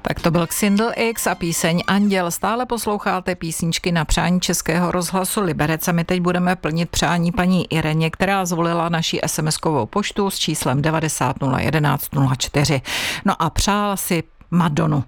Tak to byl Xindl X a píseň Anděl. Stále posloucháte písničky na přání Českého rozhlasu Liberec a my teď budeme plnit přání paní Ireně, která zvolila naši SMS-kovou poštu s číslem 90 011 04. No a přála si Madonu.